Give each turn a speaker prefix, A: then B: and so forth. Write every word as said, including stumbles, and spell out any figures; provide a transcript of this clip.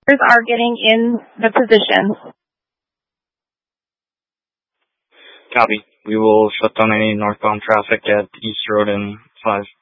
A: are getting in the position.
B: Copy. We will shut down any northbound traffic at East Road in five.